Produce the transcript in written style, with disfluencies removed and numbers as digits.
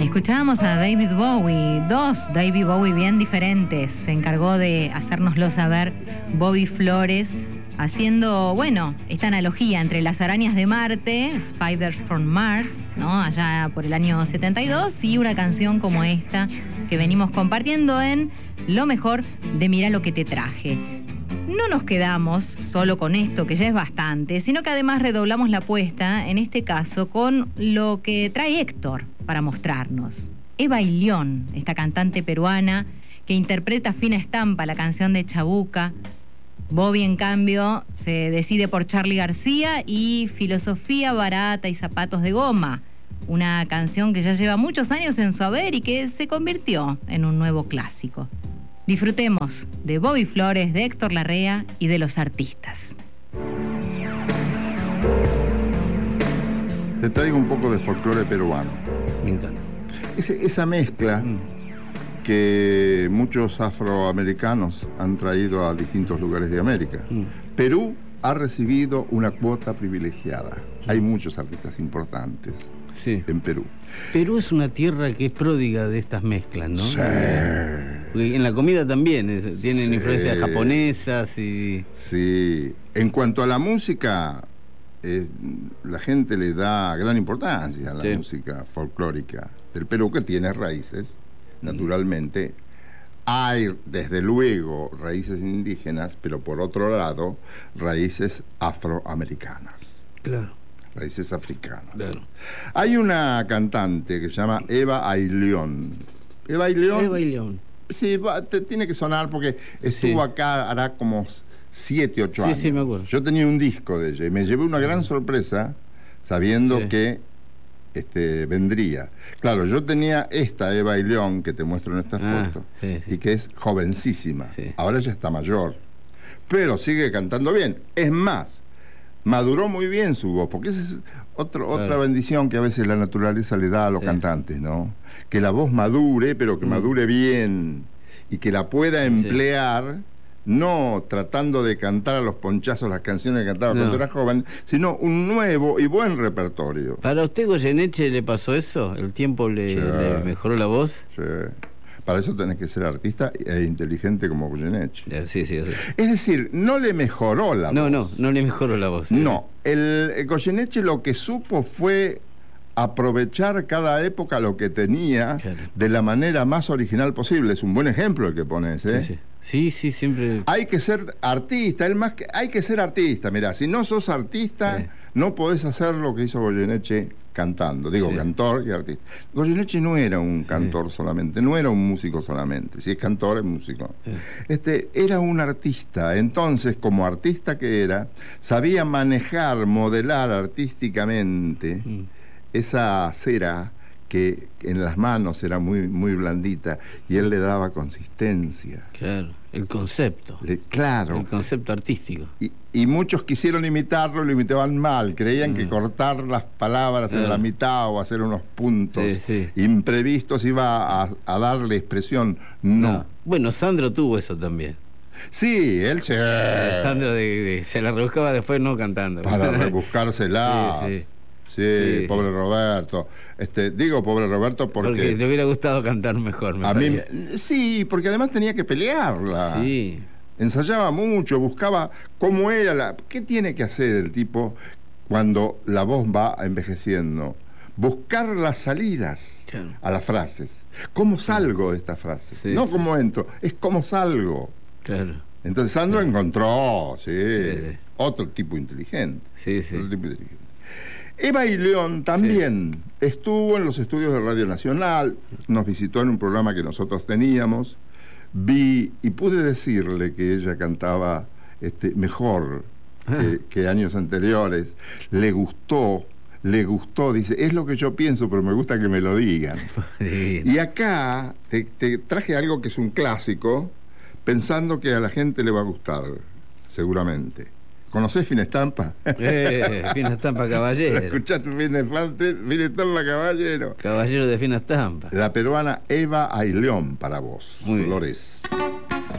Escuchábamos a David Bowie, dos David Bowie bien diferentes. Se encargó de hacérnoslo saber Bobby Flores, haciendo, bueno, esta analogía entre las arañas de Marte, Spiders from Mars, ¿no? Allá por el año 72, y una canción como esta que venimos compartiendo en Lo mejor de Mira lo que te traje. No nos quedamos solo con esto, que ya es bastante, sino que además redoblamos la apuesta, en este caso, con lo que trae Héctor para mostrarnos. Eva Ilión, esta cantante peruana que interpreta Fina Estampa, la canción de Chabuca. Bobby, en cambio, se decide por Charly García y Filosofía Barata y Zapatos de Goma, una canción que ya lleva muchos años en su haber y que se convirtió en un nuevo clásico. Disfrutemos de Bobby Flores, de Héctor Larrea y de los artistas. Te traigo un poco de folclore peruano. Me encanta. Esa mezcla que muchos afroamericanos han traído a distintos lugares de América. Perú ha recibido una cuota privilegiada. Hay muchos artistas importantes en Perú. Perú es una tierra que es pródiga de estas mezclas, ¿no? Sí. Porque en la comida también tienen influencias japonesas y... Sí. En cuanto a la música, la gente le da gran importancia a la música folclórica del Perú, que tiene raíces, naturalmente. Hay, desde luego, raíces indígenas, pero por otro lado, raíces afroamericanas. Claro. Raíces africanas. Claro. Hay una cantante que se llama Eva Ilión. Eva Ilión. Sí, te tiene que sonar porque estuvo acá hará como 7, 8 años. Sí, me acuerdo. Yo tenía un disco de ella y me llevé una gran sorpresa sabiendo que vendría. Claro, yo tenía esta Eva Ilión que te muestro en esta foto y que es jovencísima. Ahora ya está mayor, pero sigue cantando bien. Es más, maduró muy bien su voz, porque esa es otra bendición que a veces la naturaleza le da a los cantantes, ¿no? Que la voz madure, pero que madure bien y que la pueda emplear, no tratando de cantar a los ponchazos las canciones que cantaba cuando era joven, sino un nuevo y buen repertorio. ¿Para usted, Goyeneche, le pasó eso? ¿El tiempo le mejoró la voz? Sí. Para eso tenés que ser artista e inteligente como Goyeneche. Sí. Es decir, no le mejoró la voz. No le mejoró la voz. No, el Goyeneche lo que supo fue aprovechar cada época lo que tenía de la manera más original posible. Es un buen ejemplo el que pones, ¿eh? Sí, siempre. Hay que ser artista, hay que ser artista. Mirá, si no sos artista, no podés hacer lo que hizo Goyeneche cantando. Digo, cantor y artista. Goyeneche no era un cantor solamente, no era un músico solamente. Si es cantor, es músico. Era un artista. Entonces, como artista que era, sabía manejar, modelar artísticamente esa cera que en las manos era muy, muy blandita, y él le daba consistencia. Claro, el concepto. Claro. El concepto artístico. Y muchos quisieron imitarlo, lo imitaban mal. Creían que cortar las palabras en la mitad o hacer unos puntos imprevistos iba a darle expresión. No. Bueno, Sandro tuvo eso también. Sí, él Sandro se la rebuscaba después no cantando. Para rebuscársela. Sí, pobre Roberto. Digo pobre Roberto porque le hubiera gustado cantar mejor, me parece. Sí, porque además tenía que pelearla. Sí. Ensayaba mucho, buscaba cómo era ¿Qué tiene que hacer el tipo cuando la voz va envejeciendo? Buscar las salidas a las frases. ¿Cómo salgo de esta frase? No cómo entro, es cómo salgo. Claro. Entonces Sandro encontró, otro tipo inteligente. Otro tipo inteligente. Eva Ilión también estuvo en los estudios de Radio Nacional, nos visitó en un programa que nosotros teníamos, vi y pude decirle que ella cantaba mejor que años anteriores. Le gustó, dice, es lo que yo pienso, pero me gusta que me lo digan. Y acá te traje algo que es un clásico, pensando que a la gente le va a gustar, seguramente. ¿Conocés Fina Estampa? Fina Estampa, caballero. ¿Escuchaste Fina Estampa, caballero? Caballero de Fina Estampa. La peruana Eva Ilión para vos. Muy Flores. Bien.